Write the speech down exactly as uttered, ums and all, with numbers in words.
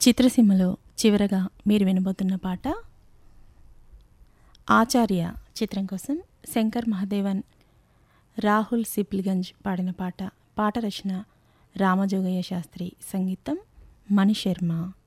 చిత్రసీమలో చివరగా మీరు వినబోతున్న పాట ఆచార్య చిత్రం కోసం శంకర్ మహాదేవన్, రాహుల్ సిప్లిగంజ్ పాడిన పాట. పాట రచన రామజోగయ్య శాస్త్రి, సంగీతం మణిశర్మ.